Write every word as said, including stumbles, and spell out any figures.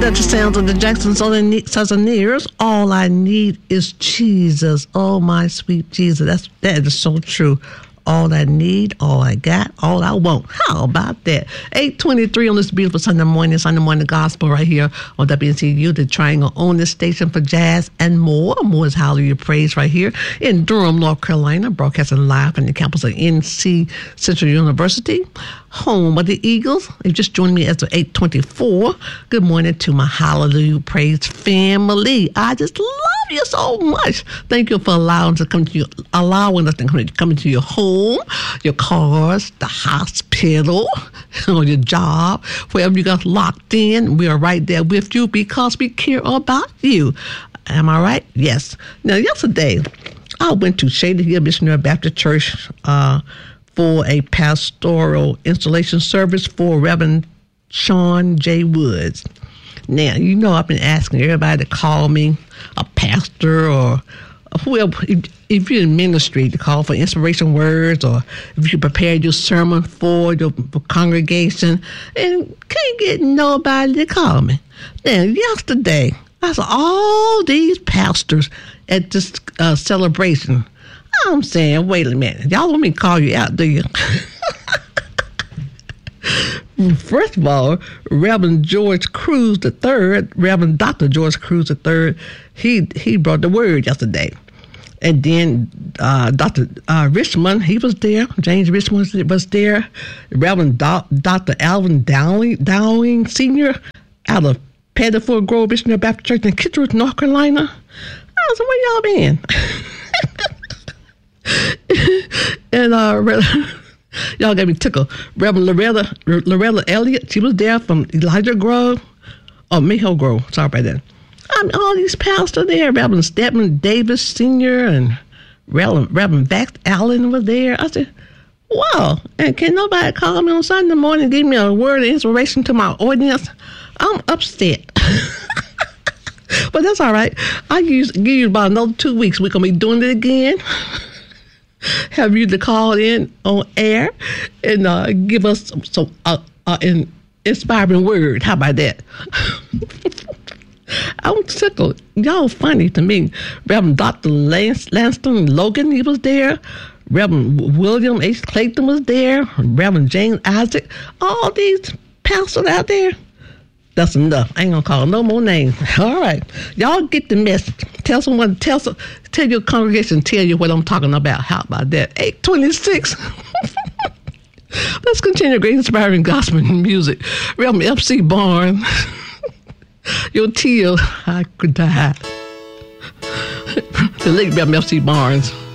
at the sounds of the Jackson Southerners. All I need is Jesus. Oh, my sweet Jesus. That's, that is so true. All I need, all I got, all I want. How about that? eight twenty-three on this beautiful Sunday morning, Sunday morning gospel right here on W N C U, the Triangle on this station for jazz and more. More is Hallelujah Praise right here in Durham, North Carolina, broadcasting live from the campus of N C Central University, home of the Eagles. You just joined me as of eight twenty-four. Good morning to my Hallelujah Praise family. I just love you so much. Thank you for allowing to come to you, allowing us to come, come into your home, your cars, the hospital, or your job, wherever you got locked in. We are right there with you because we care about you. Am I right? Yes. Now, yesterday, I went to Shady Hill Missionary Baptist Church uh, for a pastoral installation service for Reverend Sean J. Woods. Now, you know I've been asking everybody to call me a pastor or whoever, if, if you're in ministry, to call for inspiration words, or if you prepared your sermon for your for congregation, and can't get nobody to call me. Now, yesterday, I saw all these pastors at this uh, celebration. I'm saying, wait a minute, y'all want me to call you out, do you? First of all, Reverend George Cruz the third, Reverend Doctor George Cruz the third, he he brought the word yesterday. And then uh, Doctor Uh, Richmond, he was there. James Richmond was there. Reverend Do- Doctor Alvin Dowling, Dowling Senior out of Pettifor Grove Missionary Baptist Church in Kittredge, North Carolina. I was like, where y'all been? and uh, y'all got me tickled. Reverend Loretta, Loretta Elliott, she was there from Elijah Grove, or Mayhill Grove, sorry about that. I mean, all these pastors there, Reverend Stedman Davis Senior and Reverend, Reverend Vax Allen was there. I said, wow, and can nobody call me on Sunday morning and give me a word of inspiration to my audience? I'm upset. But that's all right. I use, give you about another two weeks. We're going to be doing it again. Have you to call in on air and uh, give us some, some uh, uh, an inspiring word. How about that? I'm tickled. Y'all funny to me. Reverend Doctor Lance, Lanston Logan, he was there. Reverend William H. Clayton was there. Reverend James Isaac. All these pastors out there. That's enough. I ain't gonna call no more names. All right, y'all get the message. Tell someone. Tell some. Tell your congregation. Tell you what I'm talking about. How about that? eight twenty-six. Let's continue great inspiring gospel music. Reverend F C Barnes. Your tears, I could die. The late Reverend F C Barnes.